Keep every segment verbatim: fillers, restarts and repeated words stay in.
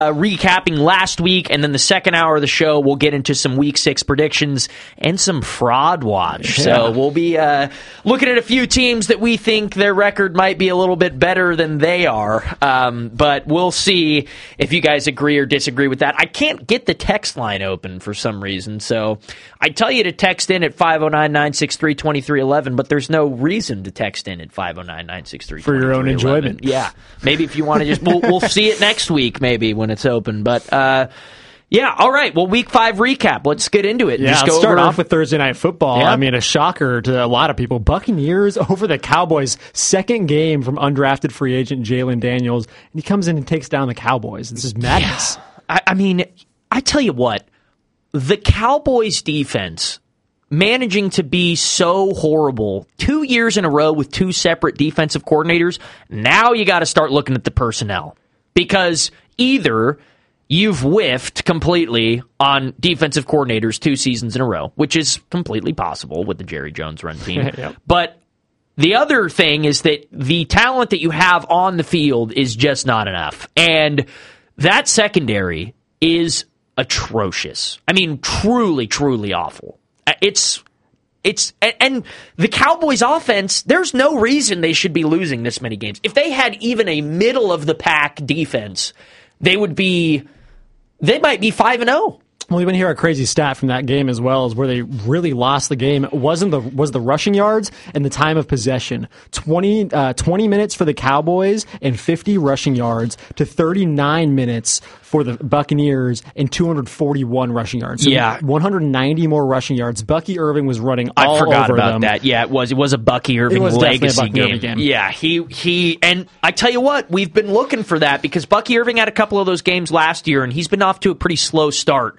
Uh, recapping last week, and then the second hour of the show, we'll get into some week six predictions and some fraud watch. Yeah. So we'll be uh, looking at a few teams that we think their record might be a little bit better than they are. Um, but we'll see if you guys agree or disagree with that. I can't get the text line open for some reason, so I tell you to text in at five oh nine, nine six three, two three one one, but there's no reason to text in at five oh nine, nine six three, two three one one. For your own enjoyment. Yeah. Maybe if you want to just, we'll, we'll see it next week, maybe, when it's open. But, uh, yeah, all right. Well, week five recap. Let's get into it. Yeah, just let's go start over... off with Thursday Night Football. Yeah. I mean, a shocker to a lot of people. Buccaneers over the Cowboys. Second game from undrafted free agent Jalen Daniels. And he comes in and takes down the Cowboys. This is madness. Yeah. I, I mean, I tell you what, the Cowboys defense managing to be so horrible two years in a row with two separate defensive coordinators, now you got to start looking at the personnel. Because either you've whiffed completely on defensive coordinators two seasons in a row, which is completely possible with the Jerry Jones run team. Yep. But the other thing is that the talent that you have on the field is just not enough. And that secondary is atrocious. I mean, truly, truly awful. It's... It's and the Cowboys offense, there's no reason they should be losing this many games. If they had even a middle of the pack defense, they would be they might be five and oh. Well, you want to hear a crazy stat from that game as well, is where they really lost the game. It wasn't the was the rushing yards and the time of possession. twenty, uh, twenty minutes for the Cowboys and fifty rushing yards to thirty-nine minutes for the Buccaneers and two hundred forty-one rushing yards. So yeah, one hundred ninety more rushing yards. Bucky Irving was running all I forgot over about them. that. Yeah, it was. It was a Bucky Irving legacy game. game. Yeah, he he, and I tell you what, we've been looking for that because Bucky Irving had a couple of those games last year, and he's been off to a pretty slow start.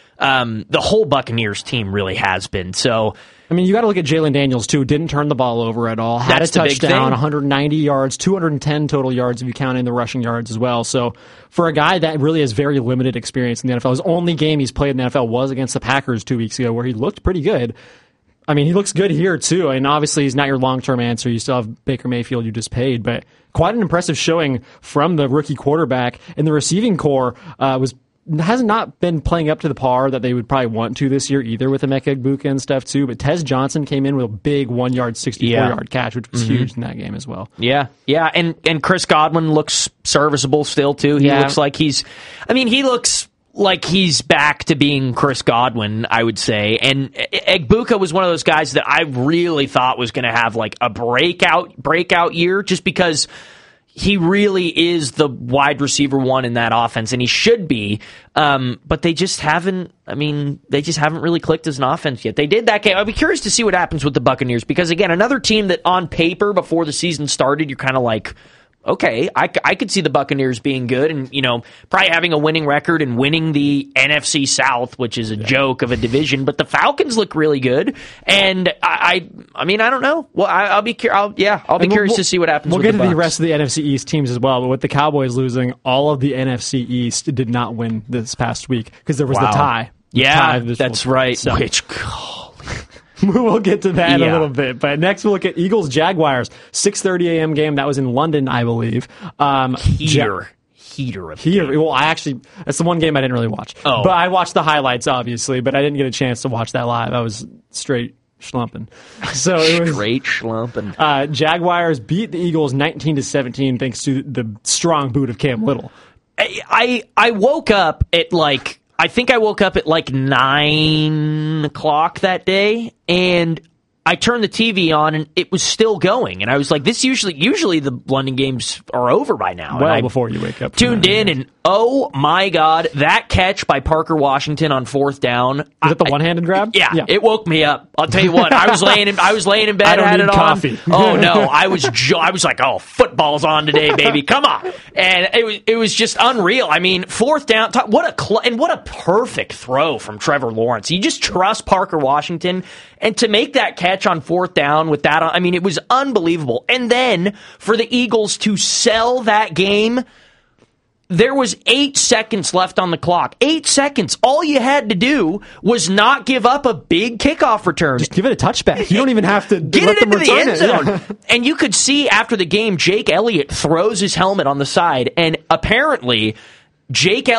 Um, the whole Buccaneers team really has been. So, I mean, you got to look at Jalen Daniels, too. Didn't turn the ball over at all. Had That's a touchdown, one hundred ninety yards, two hundred ten total yards if you count in the rushing yards as well. So, for a guy that really has very limited experience in the N F L, his only game he's played in the N F L was against the Packers two weeks ago, where he looked pretty good. I mean, he looks good here, too. And obviously, he's not your long-term answer. You still have Baker Mayfield you just paid. But quite an impressive showing from the rookie quarterback. And the receiving core uh, was has not been playing up to the par that they would probably want to this year either with Emeka Egbuka and stuff too. But Tez Johnson came in with a big one-yard, sixty-four-yard yeah. catch, which was mm-hmm. huge in that game as well. Yeah, yeah, and and Chris Godwin looks serviceable still too. He yeah. looks like he's, I mean, he looks like he's back to being Chris Godwin, I would say. And Egbuka was one of those guys that I really thought was going to have like a breakout breakout year, just because he really is the wide receiver one in that offense, and he should be. Um, but they just haven't, I mean, they just haven't really clicked as an offense yet. They did that game. I'd be curious to see what happens with the Buccaneers, because, again, another team that on paper before the season started, you're kind of like, okay, I, I could see the Buccaneers being good and, you know, probably having a winning record and winning the N F C South, which is a yeah. joke of a division. But the Falcons look really good, and I, I, I mean, I don't know. Well, I, I'll be curious. I'll, yeah, I'll be and curious we'll, to see what happens. We'll with get the to Bucs. the rest of the N F C East teams as well. But with the Cowboys losing, all of the N F C East did not win this past week because there was wow. the tie. The yeah, tie that's right. So. Which. We'll get to that in yeah. a little bit. But next we'll look at Eagles-Jaguars. six thirty a.m. game. That was in London, I believe. Um, Heater. Ja- Heater of Heater. Well, I actually, that's the one game I didn't really watch. Oh. But I watched the highlights, obviously, but I didn't get a chance to watch that live. I was straight schlumping. So it was, straight schlumping. Uh, Jaguars beat the Eagles nineteen to seventeen thanks to the strong boot of Cam Little. I, I, I woke up at like, I think I woke up at like nine o'clock that day, and I turned the T V on, and it was still going. And I was like, "This usually, usually the London games are over by now." Well, and I before you wake up, tuned in, and oh my God, that catch by Parker Washington on fourth down! Was I, it the one-handed grab? Yeah, yeah, it woke me up. I'll tell you what, I was laying in, I was laying in bed, I don't had need it coffee. on. Oh no, I was, jo- I was like, "Oh, football's on today, baby! Come on!" And it was, it was just unreal. I mean, fourth down, what a cl- and what a perfect throw from Trevor Lawrence. You just trust Parker Washington, and to make that catch on fourth down with that, I mean, it was unbelievable. And then for the Eagles to sell that game, there was eight seconds left on the clock. Eight seconds. All you had to do was not give up a big kickoff return. Just give it a touchback. You don't even have to get let it them into the end zone. Yeah. And you could see after the game, Jake Elliott throws his helmet on the side, and apparently Jake